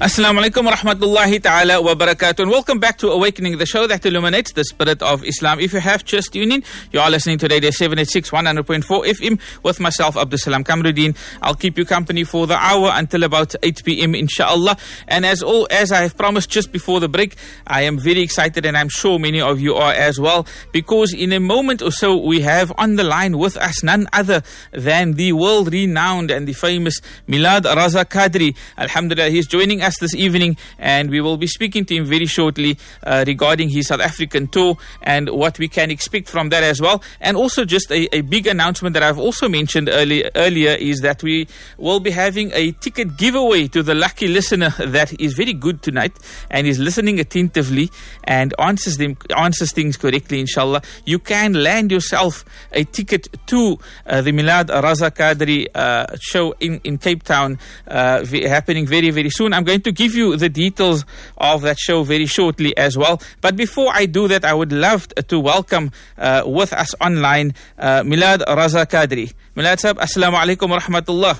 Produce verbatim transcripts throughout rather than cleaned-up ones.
Assalamu alaikum wa rahmatullahi ta'ala wa barakatuh. And welcome back to Awakening, the show that illuminates the spirit of Islam. If you have just tuned in, you are listening to Radio seven eighty-six, one hundred point four F M with myself, Abdul Salam Kamruddin. I'll keep you company for the hour until about eight p.m. inshallah. And as all, as I have promised just before the break, I am very excited, and I'm sure many of you are as well, because in a moment or so we have on the line with us none other than the world-renowned and the famous Milad Raza Qadri. Alhamdulillah, he's joining us this evening, and we will be speaking to him very shortly uh, regarding his South African tour and what we can expect from that as well. And also just a, a big announcement that I've also mentioned early, earlier is that we will be having a ticket giveaway to the lucky listener that is very good tonight and is listening attentively and answers them answers things correctly, inshallah. You can land yourself a ticket to uh, the Milad Raza Qadri uh, show in, in Cape Town, uh, happening very, very soon. I'm going to give you the details of that show very shortly as well. But before I do that, I would love to welcome uh, with us online uh, Milad Raza Qadri. Milad Sahab, Assalamu alaikum wa rahmatullah.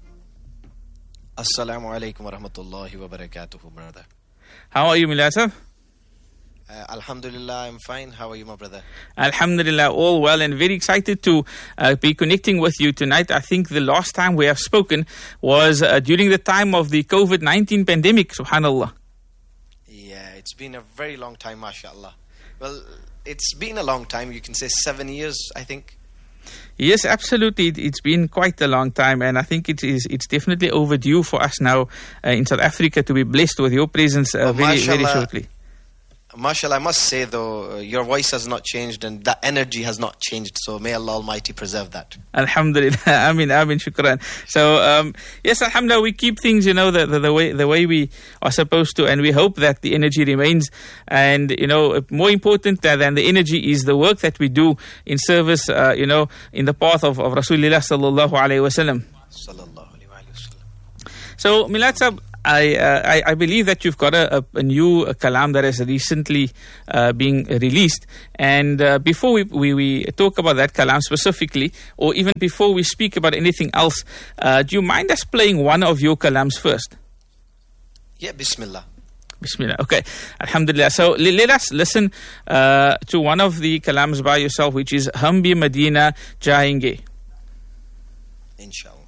Assalamu alaikum wa rahmatullahi wa barakatuhu, brother. How are you, Milad Sahab? Uh, Alhamdulillah, I'm fine. How are you, my brother? Alhamdulillah, all well, and very excited to uh, be connecting with you tonight. I think the last time we have spoken was uh, during the time of the COVID nineteen pandemic, subhanallah. Yeah, it's been a very long time, mashallah. Well, it's been a long time. You can say seven years, I think. Yes, absolutely. It, it's been quite a long time, and I think it is. It's definitely overdue for us now uh, in South Africa to be blessed with your presence uh, well, very, very shortly. Mashallah, I must say though, uh, your voice has not changed and the energy has not changed. So may Allah Almighty preserve that. Alhamdulillah, Amin, Amin, Shukran. So um, yes, Alhamdulillah, we keep things, you know, the, the, the way the way we are supposed to, and we hope that the energy remains. And you know, more important than the energy is the work that we do in service, uh, you know, in the path of, of Rasulullah sallallahu alaihi wasallam. Sallallahu alaihi wasallam. So, Milad Sahab, I, uh, I I believe that you've got a, a, a new kalam that has recently uh, been released. And uh, before we, we, we talk about that kalam specifically, or even before we speak about anything else, uh, do you mind us playing one of your kalams first? Yeah, Bismillah. Bismillah. Okay. Alhamdulillah. So l- let us listen uh, to one of the kalams by yourself, which is Hum Bhi Madina Jayenge. Inshallah.